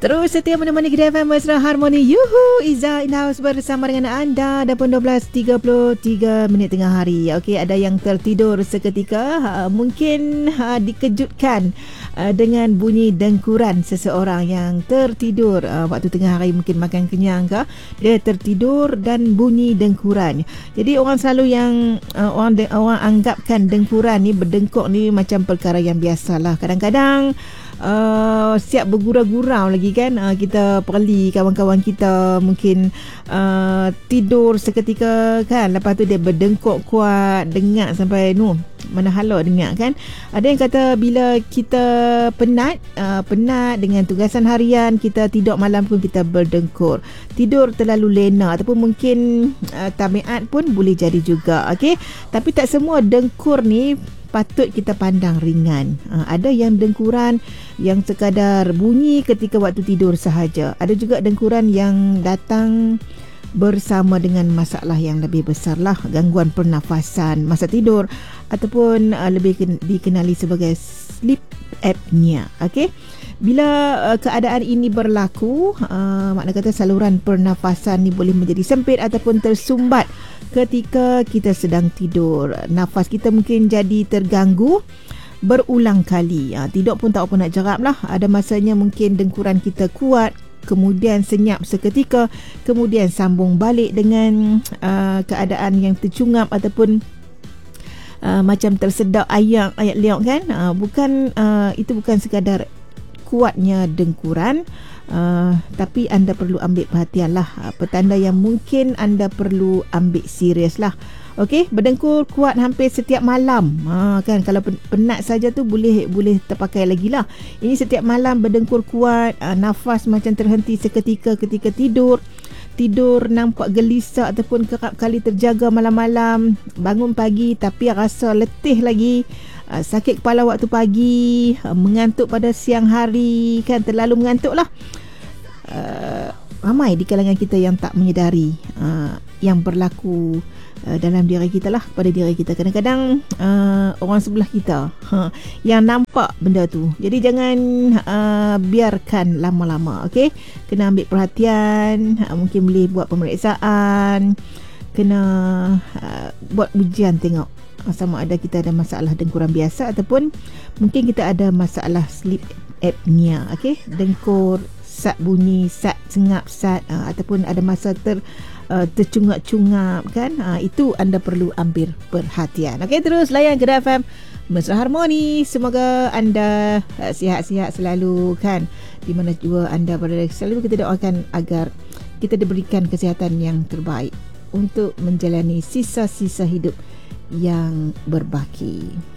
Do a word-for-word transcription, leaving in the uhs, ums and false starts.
Terus setia menemani Kedah F M Mesra Harmoni. Yuhu, Iza in house bersama dengan anda. Dah pun dua belas tiga puluh tiga minit tengah hari. Okey, ada yang tertidur seketika, uh, mungkin uh, dikejutkan uh, dengan bunyi dengkuran seseorang yang tertidur uh, waktu tengah hari, mungkin makan kenyang ke, dia tertidur dan bunyi dengkuran. Jadi orang selalu yang uh, orang de- orang anggapkan dengkuran ni, berdengkur ni macam perkara yang biasalah. Kadang-kadang Uh, siap bergurau-gurau lagi kan, uh, kita perli kawan-kawan kita mungkin uh, tidur seketika kan, lepas tu dia berdengkok kuat, dengar sampai nu mana hala dengar kan. Ada yang kata bila kita penat uh, penat dengan tugasan harian, kita tidur malam pun kita berdengkur, tidur terlalu lena, ataupun mungkin uh, tabiat pun boleh jadi juga. Okey, tapi tak semua dengkur ni patut kita pandang ringan. Ha, ada yang dengkuran yang sekadar bunyi ketika waktu tidur sahaja. Ada juga dengkuran yang datang bersama dengan masalah yang lebih besar lah, gangguan pernafasan masa tidur, ataupun uh, lebih ken- dikenali sebagai sleep apnea. Okey, bila uh, keadaan ini berlaku, uh, makna kata saluran pernafasan ni boleh menjadi sempit ataupun tersumbat ketika kita sedang tidur. Nafas kita mungkin jadi terganggu berulang kali. Ha, tidur pun tak apa nak jerap lah. Ada masanya mungkin dengkuran kita kuat, kemudian senyap seketika, kemudian sambung balik dengan uh, keadaan yang tercungap ataupun uh, macam tersedak ayam ayat liok kan. Uh, bukan uh, itu bukan sekadar kuatnya dengkuran, uh, tapi anda perlu ambil perhatian lah, uh, petanda yang mungkin anda perlu ambil serius lah. Okey, berdengkur kuat hampir setiap malam, ha, kan, kalau penat saja tu boleh boleh terpakai lagi lah. Ini setiap malam berdengkur kuat, uh, nafas macam terhenti seketika ketika tidur, tidur nampak gelisah ataupun kerap kali terjaga malam-malam, bangun pagi tapi rasa letih lagi, uh, sakit kepala waktu pagi, uh, mengantuk pada siang hari, kan, terlalu mengantuk lah. Uh, ramai di kalangan kita yang tak menyedari uh, yang berlaku uh, dalam diri kita lah, pada diri kita. Kadang-kadang uh, orang sebelah kita ha, yang nampak benda tu. Jadi jangan uh, biarkan lama-lama. Okey, kena ambil perhatian, uh, mungkin boleh buat pemeriksaan, kena uh, buat ujian, tengok uh, sama ada kita ada masalah dengkuran biasa ataupun mungkin kita ada masalah sleep apnea. Okey, dengkur, sat bunyi, sat sengap, sat uh, ataupun ada masa ter uh, tercungap-cungap kan, uh, itu anda perlu ambil perhatian. Okey, terus layan Kedah F M Mesra Harmoni. Semoga anda uh, sihat-sihat selalu kan, di mana jua anda berada. Selalu kita doakan agar kita diberikan kesihatan yang terbaik untuk menjalani sisa-sisa hidup yang berbaki.